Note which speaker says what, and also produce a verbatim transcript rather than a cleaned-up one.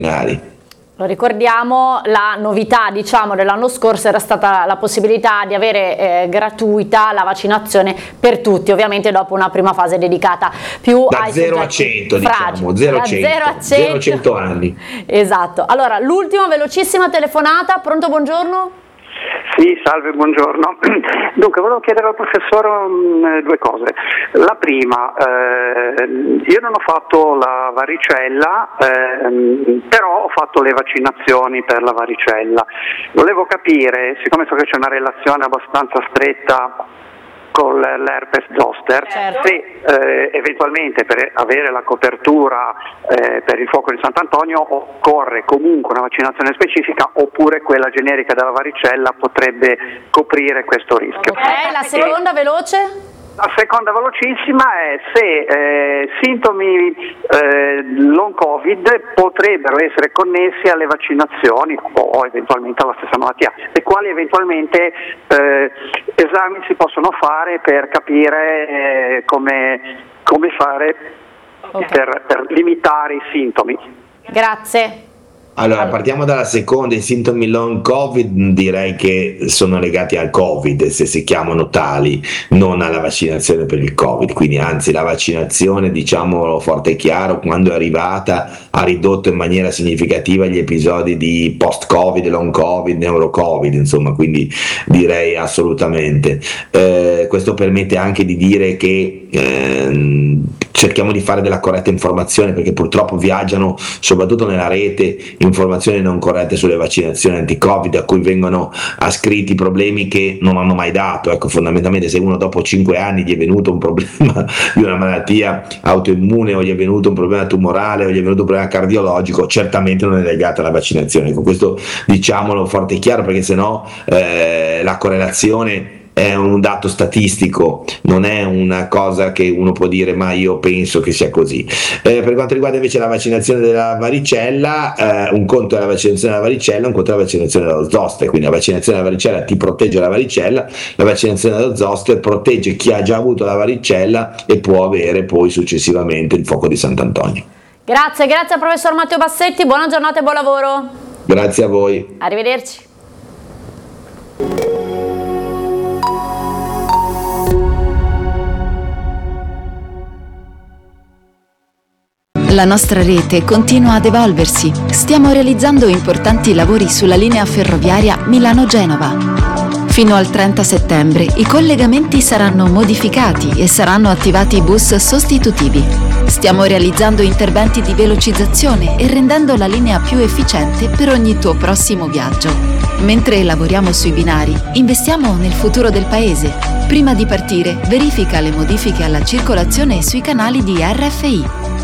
Speaker 1: Lo ricordiamo, la novità diciamo dell'anno scorso era stata la possibilità di avere eh, gratuita la vaccinazione per tutti, ovviamente dopo una prima fase dedicata più
Speaker 2: da
Speaker 1: ai
Speaker 2: zero a cento, diciamo, zero a cento anni.
Speaker 1: Esatto. Allora, l'ultima velocissima telefonata, pronto, buongiorno?
Speaker 3: Sì, salve, buongiorno. Dunque, volevo chiedere al professore um, due cose. La prima, eh, io non ho fatto la varicella, eh, però ho fatto le vaccinazioni per la varicella. Volevo capire, siccome so che c'è una relazione abbastanza stretta con l'herpes zoster,
Speaker 1: certo.
Speaker 3: se eh, eventualmente per avere la copertura eh, per il fuoco di Sant'Antonio occorre comunque una vaccinazione specifica oppure quella generica della varicella potrebbe coprire questo rischio.
Speaker 1: Ok, la seconda veloce?
Speaker 3: La seconda velocissima è se eh, sintomi eh, long covid potrebbero essere connessi alle vaccinazioni o eventualmente alla stessa malattia e quali eventualmente eh, esami si possono fare per capire eh, come, come fare okay. per, per limitare i sintomi.
Speaker 1: Grazie.
Speaker 2: Allora, partiamo dalla seconda, i sintomi long covid direi che sono legati al covid, se si chiamano tali, non alla vaccinazione per il covid, quindi anzi la vaccinazione, diciamolo forte e chiaro, quando è arrivata ha ridotto in maniera significativa gli episodi di post-covid, long covid, neuro-covid, insomma, quindi direi assolutamente. Eh, questo permette anche di dire che eh, cerchiamo di fare della corretta informazione, perché purtroppo viaggiano soprattutto nella rete informazioni non corrette sulle vaccinazioni anti-covid a cui vengono ascritti problemi che non hanno mai dato. Ecco, fondamentalmente se uno dopo cinque anni gli è venuto un problema di una malattia autoimmune o gli è venuto un problema tumorale o gli è venuto un problema cardiologico, certamente non è legato alla vaccinazione. Ecco, questo diciamolo forte e chiaro, perché sennò eh, la correlazione è un dato statistico, non è una cosa che uno può dire ma io penso che sia così. Eh, per quanto riguarda invece la vaccinazione della varicella, eh, un conto è la vaccinazione della varicella, un conto è la vaccinazione dello zoster, quindi la vaccinazione della varicella ti protegge dalla varicella, la vaccinazione dello zoster protegge chi ha già avuto la varicella e può avere poi successivamente il fuoco di Sant'Antonio.
Speaker 1: Grazie, grazie al professor Matteo Bassetti, buona giornata e buon lavoro.
Speaker 2: Grazie a voi.
Speaker 1: Arrivederci.
Speaker 4: La nostra rete continua ad evolversi. Stiamo realizzando importanti lavori sulla linea ferroviaria Milano-Genova. Fino al trenta settembre i collegamenti saranno modificati e saranno attivati bus sostitutivi. Stiamo realizzando interventi di velocizzazione e rendendo la linea più efficiente per ogni tuo prossimo viaggio. Mentre lavoriamo sui binari, investiamo nel futuro del paese. Prima di partire, verifica le modifiche alla circolazione sui canali di R F I.